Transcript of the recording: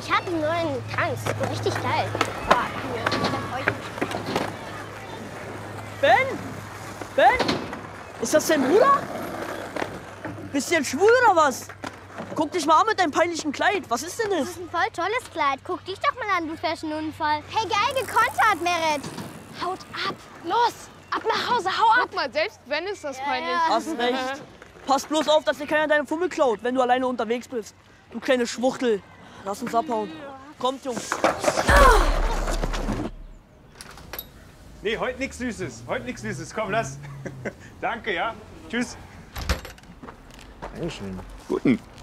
Ich habe einen neuen Tanz. Richtig geil. Boah, cool. Ben? Ben? Ist das dein Bruder? Bist du jetzt schwul oder was? Guck dich mal an mit deinem peinlichen Kleid. Was ist denn das? Das ist ein voll tolles Kleid. Guck dich doch mal an, du Fashion-Unfall. Hey, geil gekontert, Merit. Haut ab. Los, ab nach Hause, hau ab. Guck mal, selbst wenn ist das peinlich. Hast recht. Pass bloß auf, dass dir keiner deine Fummel klaut, wenn du alleine unterwegs bist. Du kleine Schwuchtel. Lass uns abhauen. Kommt, Jungs. Nee, heute nichts Süßes. Heute nichts Süßes. Komm, lass. Danke, ja. Tschüss. Dankeschön. Guten.